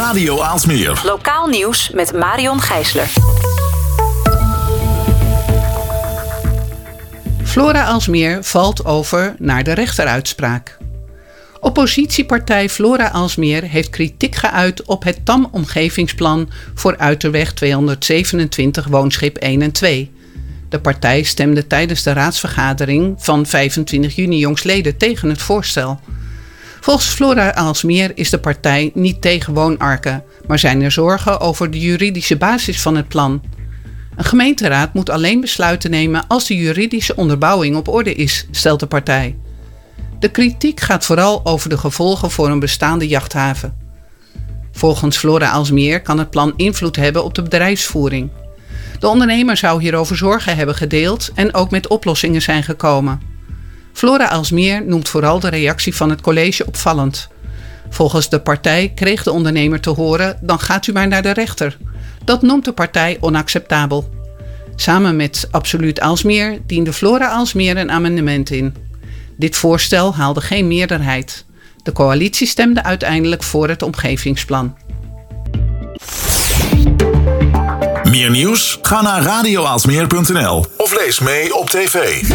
Radio Aalsmeer. Lokaal nieuws met Marion Gijsler. Flora Aalsmeer valt over naar de rechteruitspraak. Oppositiepartij Flora Aalsmeer heeft kritiek geuit op het TAM-omgevingsplan voor Uiterweg 227 woonschip 1 en 2. De partij stemde tijdens de raadsvergadering van 25 juni jongstleden tegen het voorstel. Volgens Flora Aalsmeer is de partij niet tegen woonarken, maar zijn er zorgen over de juridische basis van het plan. Een gemeenteraad moet alleen besluiten nemen als de juridische onderbouwing op orde is, stelt de partij. De kritiek gaat vooral over de gevolgen voor een bestaande jachthaven. Volgens Flora Aalsmeer kan het plan invloed hebben op de bedrijfsvoering. De ondernemer zou hierover zorgen hebben gedeeld en ook met oplossingen zijn gekomen. Flora Aalsmeer noemt vooral de reactie van het college opvallend. Volgens de partij kreeg de ondernemer te horen: dan gaat u maar naar de rechter. Dat noemt de partij onacceptabel. Samen met Absoluut Aalsmeer diende Flora Aalsmeer een amendement in. Dit voorstel haalde geen meerderheid. De coalitie stemde uiteindelijk voor het omgevingsplan. Meer nieuws? Ga naar radioaalsmeer.nl of lees mee op tv.